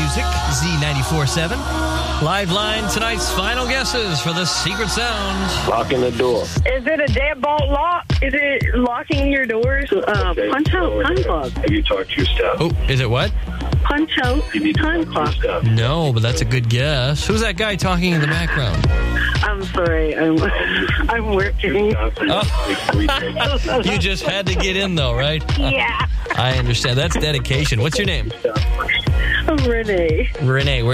music, Z94.7. Live line, tonight's final guesses for the secret sound. Locking the door. Is it a deadbolt lock? Is it locking your doors? Punch out time clock. Have you talked to your staff? Oh, is it what? Punch out time clock. No, but that's a good guess. Who's that guy talking in the background? I'm sorry. I'm working. Oh. You just had to get in, though, right? Yeah. I understand. That's dedication. What's your name? Renee. Renee.